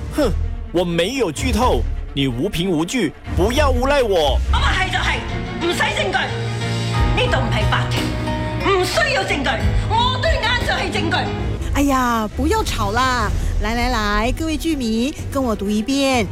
哼，我沒有劇透，你無憑無據，不要誣賴我。 我話係就係，唔使證據，呢度唔係法庭，唔需要證據，我對眼就係證據。 哎呀，不要吵啦！來來來，各位劇迷，跟我讀一遍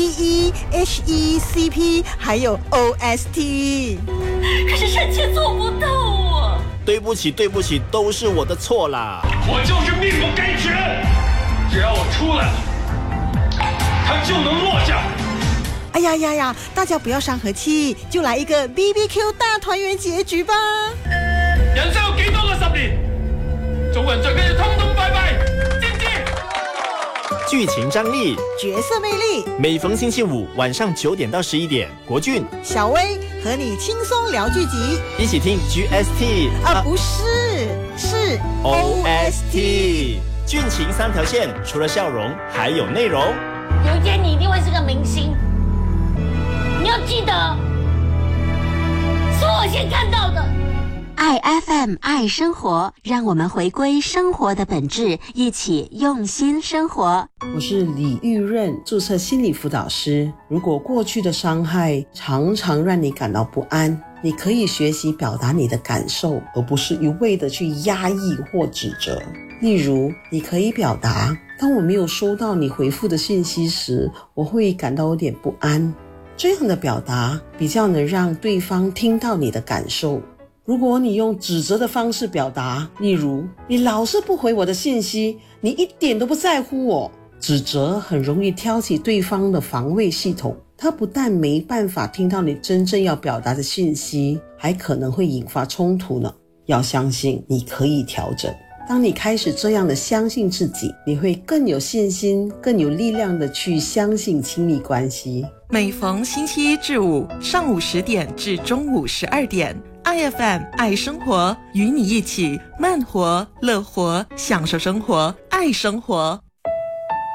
BEHECP， 還有 OST。 可是臣妾做不到啊！ 對不起，對不起，都是我的錯啦。 我就是命不該絕，只要我出來了，他就能落下。 哎呀呀呀，大家不要傷和氣，就來一個 BBQ 大團圓結局吧。 人生有幾多個10年？做人最緊要通通拜拜，知唔知？ 劇情張力， 角色魅力， 每逢星期五晚上9點到11點，國俊、 小薇和你輕鬆聊劇集， 一起聽 GST 不是，是 OST。劇情3條線，除了笑容，還有內容。 有一天你一定會是個明星，你要記得，是我先看到的。 愛 FM 愛生活，讓我們回歸生活的本質，一起用心生活。 我是李玉潤，註冊心理輔導師。如果過去的傷害常常讓你感到不安，你可以學習表達你的感受，而不是一味的去壓抑或指責。例如，你可以表達，當我沒有收到你回復的信息時，我會感到有點不安。這樣的表達比較能讓對方聽到你的感受。如果你用指責的方式表達，例如你老是不回我的信息，你一點都不在乎我，指責很容易挑起對方的防衛系統，他不但沒辦法聽到你真正要表達的信息，還可能會引發衝突呢。要相信你可以調整，當你開始這樣的相信自己，你會更有信心，更有力量的去相信親密關係。 每逢星期1至5上午10點至中午12點，IFM 愛生活，與你一起慢活、樂活，享受生活，愛生活。